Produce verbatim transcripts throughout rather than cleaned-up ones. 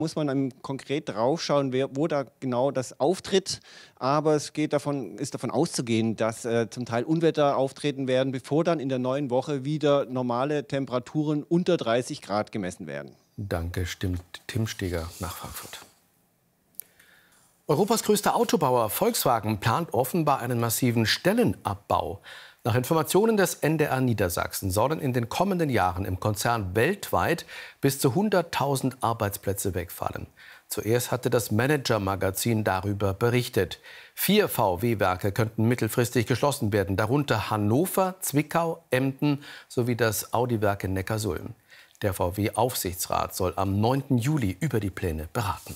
Muss man dann konkret draufschauen, wer, wo da genau das auftritt. Aber es geht davon, ist davon auszugehen, dass äh, zum Teil Unwetter auftreten werden, bevor dann in der neuen Woche wieder normale Temperaturen unter dreißig Grad gemessen werden. Danke, stimmt Tim Steger nach Frankfurt. Europas größter Autobauer Volkswagen plant offenbar einen massiven Stellenabbau. Nach Informationen des N D R Niedersachsen sollen in den kommenden Jahren im Konzern weltweit bis zu hunderttausend Arbeitsplätze wegfallen. Zuerst hatte das Manager-Magazin darüber berichtet. Vier V W-Werke könnten mittelfristig geschlossen werden, darunter Hannover, Zwickau, Emden sowie das Audi-Werk in Neckarsulm. Der V W-Aufsichtsrat soll am neunten Juli über die Pläne beraten.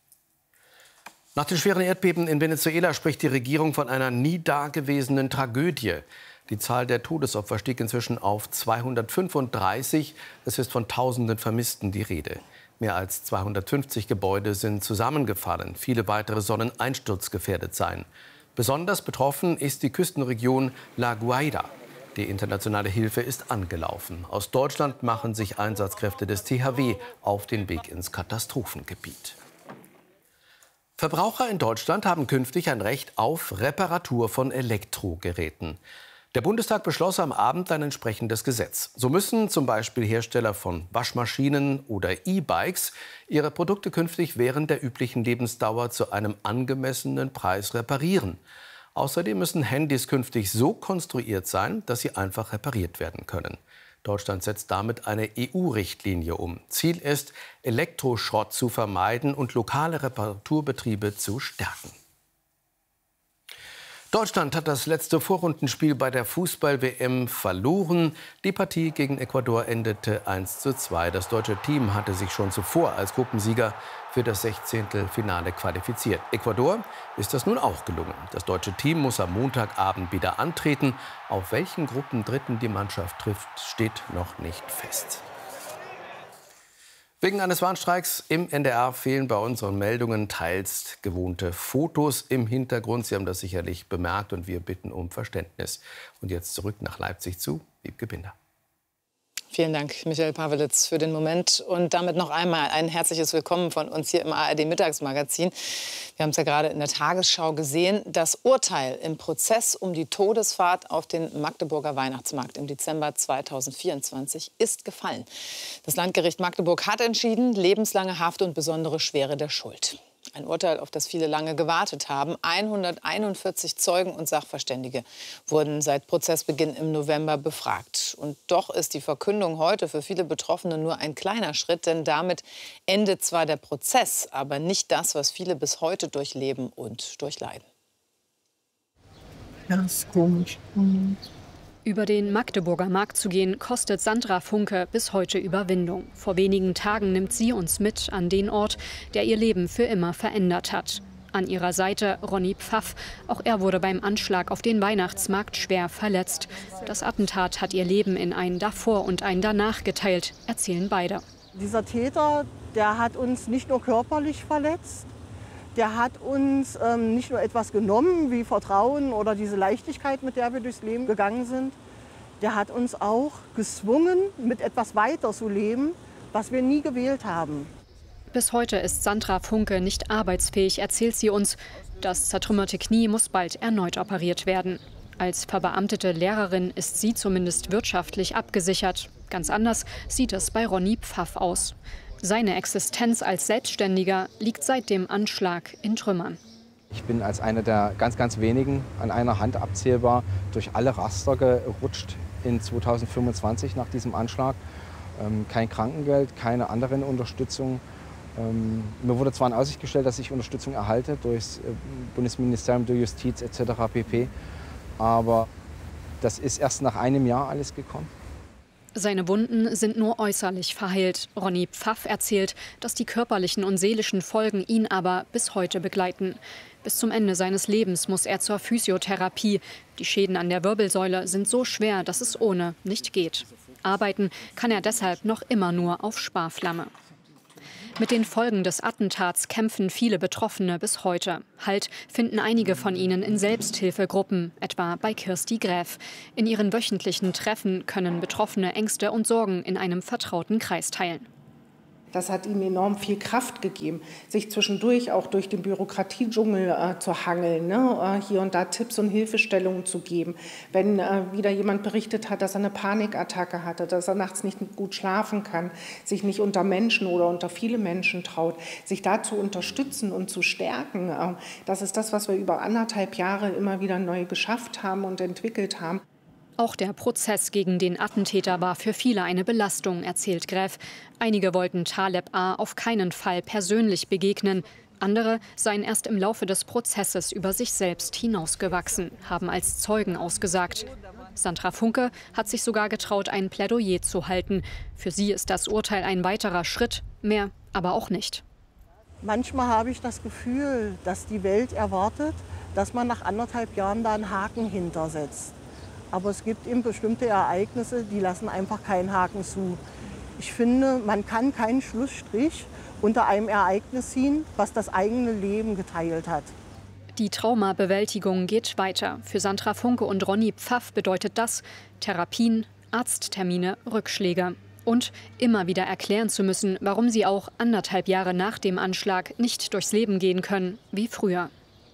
Nach den schweren Erdbeben in Venezuela spricht die Regierung von einer nie dagewesenen Tragödie. Die Zahl der Todesopfer stieg inzwischen auf zweihundertfünfunddreißig. Es ist von Tausenden Vermissten die Rede. Mehr als zweihundertfünfzig Gebäude sind zusammengefallen. Viele weitere sollen einsturzgefährdet sein. Besonders betroffen ist die Küstenregion La Guaira. Die internationale Hilfe ist angelaufen. Aus Deutschland machen sich Einsatzkräfte des T H W auf den Weg ins Katastrophengebiet. Verbraucher in Deutschland haben künftig ein Recht auf Reparatur von Elektrogeräten. Der Bundestag beschloss am Abend ein entsprechendes Gesetz. So müssen zum Beispiel Hersteller von Waschmaschinen oder E-Bikes ihre Produkte künftig während der üblichen Lebensdauer zu einem angemessenen Preis reparieren. Außerdem müssen Handys künftig so konstruiert sein, dass sie einfach repariert werden können. Deutschland setzt damit eine E U-Richtlinie um. Ziel ist, Elektroschrott zu vermeiden und lokale Reparaturbetriebe zu stärken. Deutschland hat das letzte Vorrundenspiel bei der Fußball-W M verloren. Die Partie gegen Ecuador endete eins zu zwei. Das deutsche Team hatte sich schon zuvor als Gruppensieger für das Sechzehntelfinale qualifiziert. Ecuador ist das nun auch gelungen. Das deutsche Team muss am Montagabend wieder antreten. Auf welchen Gruppendritten die Mannschaft trifft, steht noch nicht fest. Wegen eines Warnstreiks im N D R fehlen bei unseren Meldungen teils gewohnte Fotos im Hintergrund. Sie haben das sicherlich bemerkt und wir bitten um Verständnis. Und jetzt zurück nach Leipzig zu Wiebke Binder. Vielen Dank, Michael Pawelitz, für den Moment. Und damit noch einmal ein herzliches Willkommen von uns hier im A R D-Mittagsmagazin. Wir haben es ja gerade in der Tagesschau gesehen. Das Urteil im Prozess um die Todesfahrt auf den Magdeburger Weihnachtsmarkt im Dezember zweitausendvierundzwanzig ist gefallen. Das Landgericht Magdeburg hat entschieden, lebenslange Haft und besondere Schwere der Schuld. Ein Urteil, auf das viele lange gewartet haben. hunderteinundvierzig Zeugen und Sachverständige wurden seit Prozessbeginn im November befragt. Und doch ist die Verkündung heute für viele Betroffene nur ein kleiner Schritt, denn damit endet zwar der Prozess, aber nicht das, was viele bis heute durchleben und durchleiden. Das ist komisch. Über den Magdeburger Markt zu gehen, kostet Sandra Funke bis heute Überwindung. Vor wenigen Tagen nimmt sie uns mit an den Ort, der ihr Leben für immer verändert hat. An ihrer Seite Ronny Pfaff. Auch er wurde beim Anschlag auf den Weihnachtsmarkt schwer verletzt. Das Attentat hat ihr Leben in ein Davor und ein Danach geteilt, erzählen beide. Dieser Täter, der hat uns nicht nur körperlich verletzt, der hat uns ähm, nicht nur etwas genommen wie Vertrauen oder diese Leichtigkeit, mit der wir durchs Leben gegangen sind. Der hat uns auch gezwungen, mit etwas weiter zu leben, was wir nie gewählt haben. Bis heute ist Sandra Funke nicht arbeitsfähig, erzählt sie uns. Das zertrümmerte Knie muss bald erneut operiert werden. Als verbeamtete Lehrerin ist sie zumindest wirtschaftlich abgesichert. Ganz anders sieht es bei Ronny Pfaff aus. Seine Existenz als Selbstständiger liegt seit dem Anschlag in Trümmern. Ich bin als einer der ganz, ganz wenigen, an einer Hand abzählbar, durch alle Raster gerutscht in zweitausendfünfundzwanzig nach diesem Anschlag. Ähm, kein Krankengeld, keine anderen Unterstützung. Ähm, mir wurde zwar in Aussicht gestellt, dass ich Unterstützung erhalte durch das äh, Bundesministerium der Justiz et cetera pp. Aber das ist erst nach einem Jahr alles gekommen. Seine Wunden sind nur äußerlich verheilt. Ronny Pfaff erzählt, dass die körperlichen und seelischen Folgen ihn aber bis heute begleiten. Bis zum Ende seines Lebens muss er zur Physiotherapie. Die Schäden an der Wirbelsäule sind so schwer, dass es ohne nicht geht. Arbeiten kann er deshalb noch immer nur auf Sparflamme. Mit den Folgen des Attentats kämpfen viele Betroffene bis heute. Halt finden einige von ihnen in Selbsthilfegruppen, etwa bei Kirsti Gräf. In ihren wöchentlichen Treffen können Betroffene Ängste und Sorgen in einem vertrauten Kreis teilen. Das hat ihm enorm viel Kraft gegeben, sich zwischendurch auch durch den Bürokratiedschungel äh, zu hangeln, ne? äh, hier und da Tipps und Hilfestellungen zu geben. Wenn äh, wieder jemand berichtet hat, dass er eine Panikattacke hatte, dass er nachts nicht gut schlafen kann, sich nicht unter Menschen oder unter viele Menschen traut, sich da zu unterstützen und zu stärken, äh, das ist das, was wir über anderthalb Jahre immer wieder neu geschafft haben und entwickelt haben. Auch der Prozess gegen den Attentäter war für viele eine Belastung, erzählt Greff. Einige wollten Taleb A. auf keinen Fall persönlich begegnen. Andere seien erst im Laufe des Prozesses über sich selbst hinausgewachsen, haben als Zeugen ausgesagt. Sandra Funke hat sich sogar getraut, ein Plädoyer zu halten. Für sie ist das Urteil ein weiterer Schritt, mehr aber auch nicht. Manchmal habe ich das Gefühl, dass die Welt erwartet, dass man nach anderthalb Jahren da einen Haken hintersetzt. Aber es gibt eben bestimmte Ereignisse, die lassen einfach keinen Haken zu. Ich finde, man kann keinen Schlussstrich unter einem Ereignis ziehen, was das eigene Leben geteilt hat. Die Traumabewältigung geht weiter. Für Sandra Funke und Ronny Pfaff bedeutet das Therapien, Arzttermine, Rückschläge. Und immer wieder erklären zu müssen, warum sie auch anderthalb Jahre nach dem Anschlag nicht durchs Leben gehen können wie früher.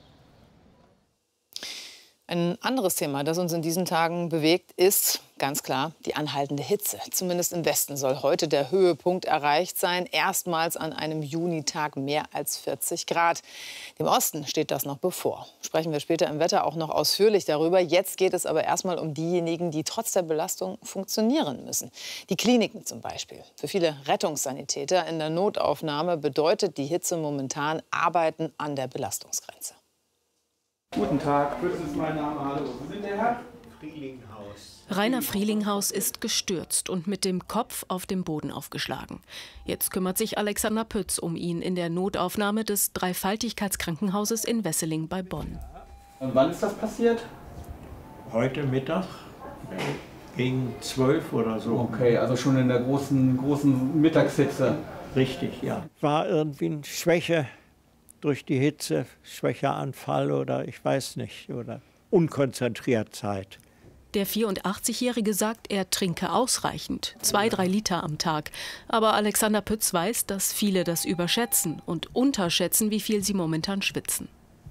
Ein anderes Thema, das uns in diesen Tagen bewegt, ist ganz klar die anhaltende Hitze. Zumindest im Westen soll heute der Höhepunkt erreicht sein. Erstmals an einem Junitag mehr als vierzig Grad. Dem Osten steht das noch bevor. Sprechen wir später im Wetter auch noch ausführlich darüber. Jetzt geht es aber erstmal um diejenigen, die trotz der Belastung funktionieren müssen. Die Kliniken zum Beispiel. Für viele Rettungssanitäter in der Notaufnahme bedeutet die Hitze momentan Arbeiten an der Belastungsgrenze. Guten Tag, das ist mein Name. Hallo, wo sind der Herr? Frielinghaus. Rainer Frielinghaus ist gestürzt und mit dem Kopf auf dem Boden aufgeschlagen. Jetzt kümmert sich Alexander Pütz um ihn in der Notaufnahme des Dreifaltigkeitskrankenhauses in Wesseling bei Bonn. Und wann ist das passiert? Heute Mittag, gegen zwölf oder so. Okay, also schon in der großen, großen Mittagshitze. Richtig, ja. War irgendwie eine Schwäche durch die Hitze, Schwächeanfall oder ich weiß nicht, oder Unkonzentriertheit. Der vierundachtzigjährige sagt, er trinke ausreichend, zwei, drei Liter am Tag. Aber Alexander Pütz weiß, dass viele das überschätzen und unterschätzen, wie viel sie momentan schwitzen.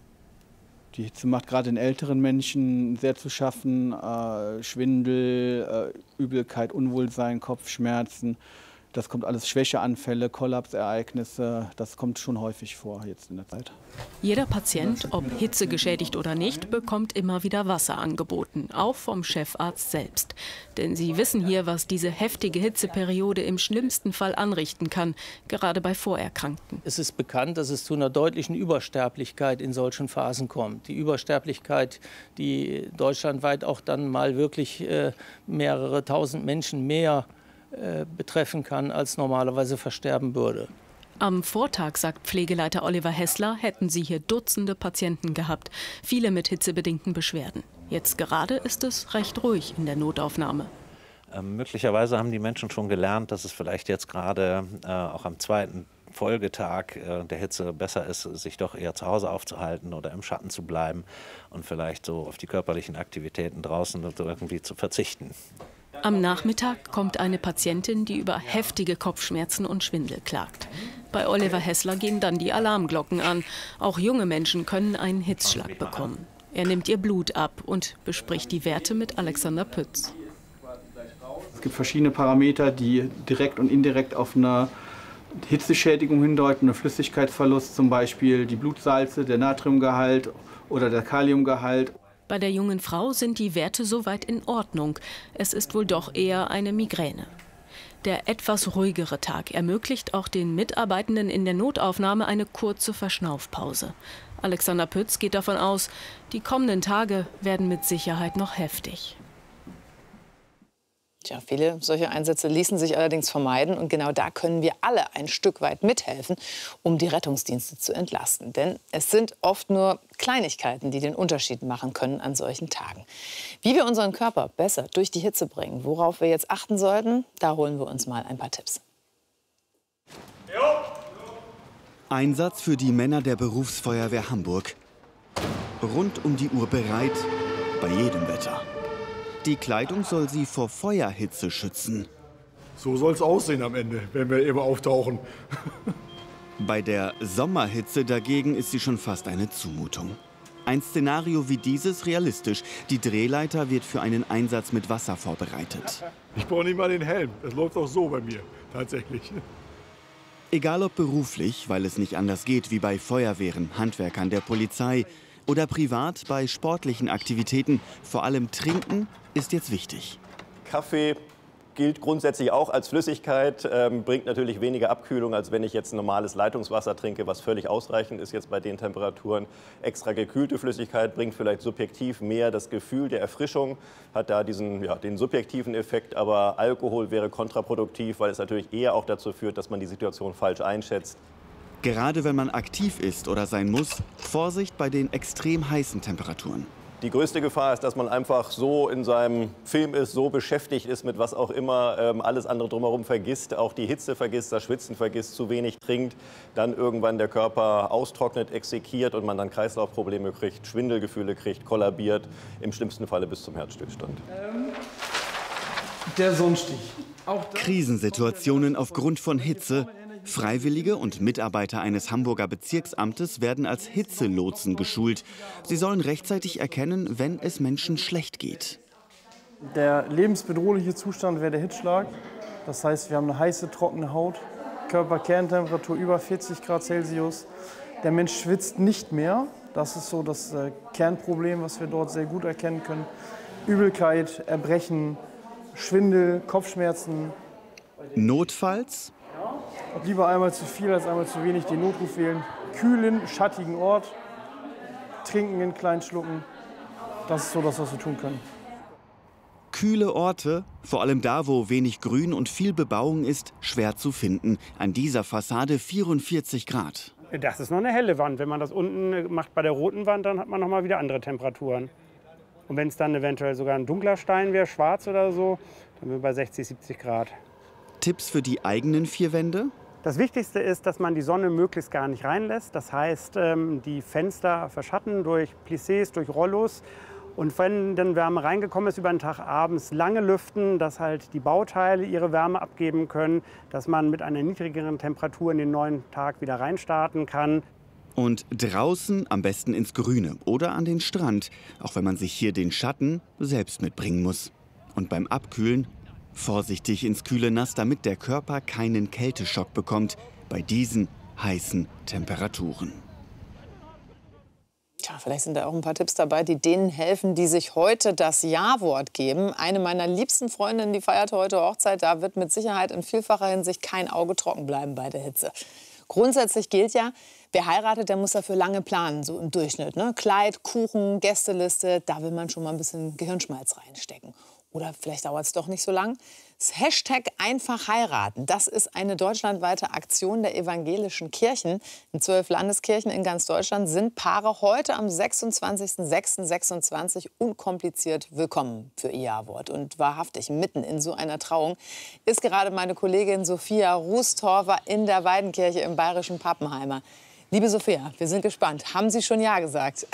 Die Hitze macht gerade den älteren Menschen sehr zu schaffen. Äh, Schwindel, äh, Übelkeit, Unwohlsein, Kopfschmerzen. Das kommt alles, Schwächeanfälle, Kollapsereignisse, das kommt schon häufig vor jetzt in der Zeit. Jeder Patient, ob hitzegeschädigt oder nicht, bekommt immer wieder Wasser angeboten, auch vom Chefarzt selbst. Denn sie wissen hier, was diese heftige Hitzeperiode im schlimmsten Fall anrichten kann, gerade bei Vorerkrankten. Es ist bekannt, dass es zu einer deutlichen Übersterblichkeit in solchen Phasen kommt. Die Übersterblichkeit, die deutschlandweit auch dann mal wirklich äh, mehrere tausend Menschen mehr betreffen kann, als normalerweise versterben würde. Am Vortag, sagt Pflegeleiter Oliver Hessler, hätten sie hier Dutzende Patienten gehabt, viele mit hitzebedingten Beschwerden. Jetzt gerade ist es recht ruhig in der Notaufnahme. Ähm, möglicherweise haben die Menschen schon gelernt, dass es vielleicht jetzt gerade äh, auch am zweiten Folgetag äh, der Hitze besser ist, sich doch eher zu Hause aufzuhalten oder im Schatten zu bleiben und vielleicht so auf die körperlichen Aktivitäten draußen irgendwie zu verzichten. Am Nachmittag kommt eine Patientin, die über heftige Kopfschmerzen und Schwindel klagt. Bei Oliver Hessler gehen dann die Alarmglocken an. Auch junge Menschen können einen Hitzschlag bekommen. Er nimmt ihr Blut ab und bespricht die Werte mit Alexander Pütz. Es gibt verschiedene Parameter, die direkt und indirekt auf eine Hitzeschädigung hindeuten, einen Flüssigkeitsverlust, zum Beispiel die Blutsalze, der Natriumgehalt oder der Kaliumgehalt. Bei der jungen Frau sind die Werte soweit in Ordnung. Es ist wohl doch eher eine Migräne. Der etwas ruhigere Tag ermöglicht auch den Mitarbeitenden in der Notaufnahme eine kurze Verschnaufpause. Alexander Pütz geht davon aus, die kommenden Tage werden mit Sicherheit noch heftig. Tja, viele solche Einsätze ließen sich allerdings vermeiden. Und genau da können wir alle ein Stück weit mithelfen, um die Rettungsdienste zu entlasten. Denn es sind oft nur Kleinigkeiten, die den Unterschied machen können an solchen Tagen. Wie wir unseren Körper besser durch die Hitze bringen, worauf wir jetzt achten sollten, da holen wir uns mal ein paar Tipps. Einsatz für die Männer der Berufsfeuerwehr Hamburg. Rund um die Uhr bereit, bei jedem Wetter. Die Kleidung soll sie vor Feuerhitze schützen. So soll es aussehen am Ende, wenn wir eben auftauchen. Bei der Sommerhitze dagegen ist sie schon fast eine Zumutung. Ein Szenario wie dieses realistisch. Die Drehleiter wird für einen Einsatz mit Wasser vorbereitet. Ich brauche nicht mal den Helm. Das läuft auch so bei mir, tatsächlich. Egal ob beruflich, weil es nicht anders geht wie bei Feuerwehren, Handwerkern, der Polizei oder privat bei sportlichen Aktivitäten, vor allem Trinken ist jetzt wichtig. Kaffee gilt grundsätzlich auch als Flüssigkeit, ähm, bringt natürlich weniger Abkühlung, als wenn ich jetzt normales Leitungswasser trinke, was völlig ausreichend ist jetzt bei den Temperaturen. Extra gekühlte Flüssigkeit bringt vielleicht subjektiv mehr das Gefühl der Erfrischung, hat da diesen, ja, den subjektiven Effekt, aber Alkohol wäre kontraproduktiv, weil es natürlich eher auch dazu führt, dass man die Situation falsch einschätzt. Gerade wenn man aktiv ist oder sein muss, Vorsicht bei den extrem heißen Temperaturen. Die größte Gefahr ist, dass man einfach so in seinem Film ist, so beschäftigt ist mit was auch immer, ähm, alles andere drumherum vergisst, auch die Hitze vergisst, das Schwitzen vergisst, zu wenig trinkt, dann irgendwann der Körper austrocknet, exekiert und man dann Kreislaufprobleme kriegt, Schwindelgefühle kriegt, kollabiert, im schlimmsten Falle bis zum Herzstillstand. Ähm, der Sonnenstich. Krisensituationen aufgrund von Hitze. Freiwillige und Mitarbeiter eines Hamburger Bezirksamtes werden als Hitzelotsen geschult. Sie sollen rechtzeitig erkennen, wenn es Menschen schlecht geht. Der lebensbedrohliche Zustand wäre der Hitzschlag. Das heißt, wir haben eine heiße, trockene Haut, Körperkerntemperatur über vierzig Grad Celsius. Der Mensch schwitzt nicht mehr. Das ist so das Kernproblem, was wir dort sehr gut erkennen können. Übelkeit, Erbrechen, Schwindel, Kopfschmerzen. Notfalls? Lieber einmal zu viel als einmal zu wenig den Notruf wählen. Kühlen, schattigen Ort, trinken in kleinen Schlucken. Das ist so das, was wir tun können. Kühle Orte, vor allem da, wo wenig Grün und viel Bebauung ist, schwer zu finden. An dieser Fassade vierundvierzig Grad. Das ist noch eine helle Wand. Wenn man das unten macht bei der roten Wand, dann hat man noch mal wieder andere Temperaturen. Und wenn es dann eventuell sogar ein dunkler Stein wäre, schwarz oder so, dann sind wir bei sechzig, siebzig Grad. Tipps für die eigenen vier Wände? Das Wichtigste ist, dass man die Sonne möglichst gar nicht reinlässt. Das heißt, die Fenster verschatten durch Plissés, durch Rollos. Und wenn dann Wärme reingekommen ist über den Tag, abends lange lüften, dass halt die Bauteile ihre Wärme abgeben können, dass man mit einer niedrigeren Temperatur in den neuen Tag wieder reinstarten kann. Und draußen am besten ins Grüne oder an den Strand, auch wenn man sich hier den Schatten selbst mitbringen muss. Und beim Abkühlen vorsichtig ins kühle Nass, damit der Körper keinen Kälteschock bekommt bei diesen heißen Temperaturen. Tja, vielleicht sind da auch ein paar Tipps dabei, die denen helfen, die sich heute das Ja-Wort geben. Eine meiner liebsten Freundinnen, die feiert heute Hochzeit. Da wird mit Sicherheit in vielfacher Hinsicht kein Auge trocken bleiben bei der Hitze. Grundsätzlich gilt ja, wer heiratet, der muss dafür lange planen, so im Durchschnitt. Ne? Kleid, Kuchen, Gästeliste, da will man schon mal ein bisschen Gehirnschmalz reinstecken. Oder vielleicht dauert es doch nicht so lang. Das Hashtag einfach heiraten, das ist eine deutschlandweite Aktion der evangelischen Kirchen. In zwölf Landeskirchen in ganz Deutschland sind Paare heute am sechsundzwanzigsten sechsten sechsundzwanzig unkompliziert willkommen für ihr Ja-Wort. Und wahrhaftig, mitten in so einer Trauung ist gerade meine Kollegin Sophia Rustorfer in der Weidenkirche im bayerischen Pappenheimer. Liebe Sophia, wir sind gespannt. Haben Sie schon Ja gesagt?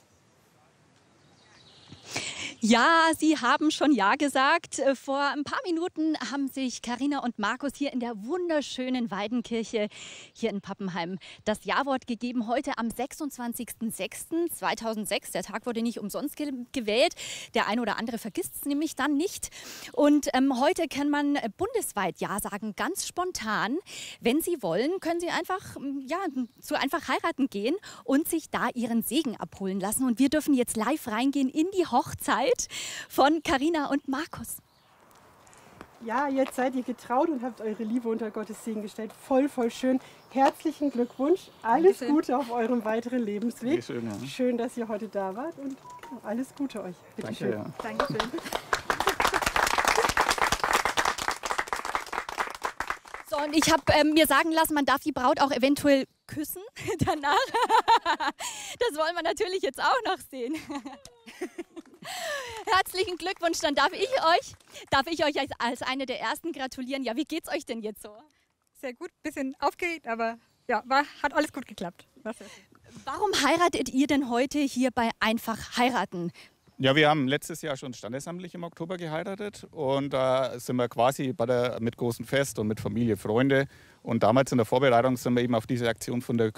Ja, Sie haben schon Ja gesagt. Vor ein paar Minuten haben sich Carina und Markus hier in der wunderschönen Weidenkirche hier in Pappenheim das Ja-Wort gegeben. Heute am sechsundzwanzigsten sechsten zweitausendsechs. Der Tag wurde nicht umsonst ge gewählt. Der eine oder andere vergisst es nämlich dann nicht. Und ähm, heute kann man bundesweit Ja sagen, ganz spontan. Wenn Sie wollen, können Sie einfach ja, zu einfach heiraten gehen und sich da Ihren Segen abholen lassen. Und wir dürfen jetzt live reingehen in die Hochzeit von Carina und Markus. Ja, jetzt seid ihr getraut und habt eure Liebe unter Gottes Segen gestellt. Voll, voll schön. Herzlichen Glückwunsch. Alles Dankeschön. Gute auf eurem weiteren Lebensweg. Dankeschön, ja. Schön, dass ihr heute da wart und alles Gute euch. Bitte Danke, schön. Ja. Dankeschön. So, und ich habe ähm, mir sagen lassen, man darf die Braut auch eventuell küssen danach. Das wollen wir natürlich jetzt auch noch sehen. Herzlichen Glückwunsch, dann darf ich euch, darf ich euch als, als eine der Ersten gratulieren. Ja, wie geht's euch denn jetzt so? Sehr gut, bisschen aufgeregt, aber ja, war, hat alles gut geklappt. Warum heiratet ihr denn heute hier bei Einfach heiraten? Ja, wir haben letztes Jahr schon standesamtlich im Oktober geheiratet und da äh, sind wir quasi bei der, mit großem Fest und mit Familie, Freunde. Und damals in der Vorbereitung sind wir eben auf diese Aktion von der